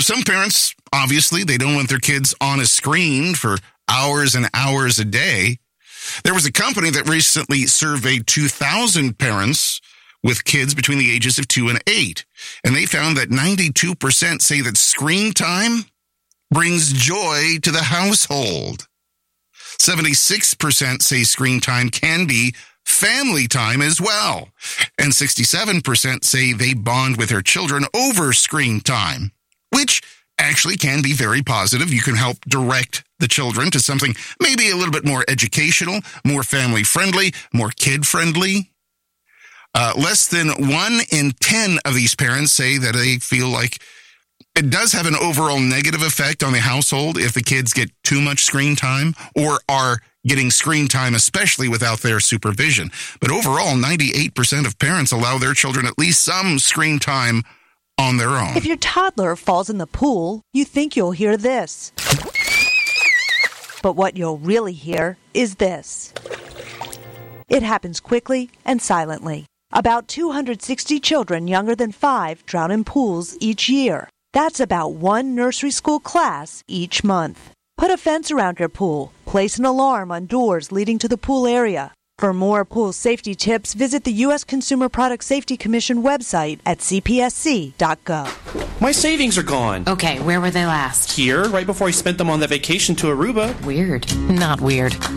some parents, obviously, they don't want their kids on a screen for hours and hours a day. There was a company that recently surveyed 2,000 parents with kids between the ages of 2 and 8. And they found that 92% say that screen time brings joy to the household. 76% say screen time can be family time as well. And 67% say they bond with their children over screen time, which actually can be very positive. You can help direct the children to something maybe a little bit more educational, more family-friendly, more kid-friendly. Less than 1 in 10 of these parents say that they feel like it does have an overall negative effect on the household if the kids get too much screen time or are getting screen time, especially without their supervision. But overall, 98% of parents allow their children at least some screen time on their own. If your toddler falls in the pool, you think you'll hear this. But what you'll really hear is this. It happens quickly and silently. About 260 children younger than 5 drown in pools each year. That's about 1 nursery school class each month. Put a fence around your pool. Place an alarm on doors leading to the pool area. For more pool safety tips, visit the U.S. Consumer Product Safety Commission website at cpsc.gov. My savings are gone. Okay, where were they last? Here, right before I spent them on that vacation to Aruba. Weird. Not weird.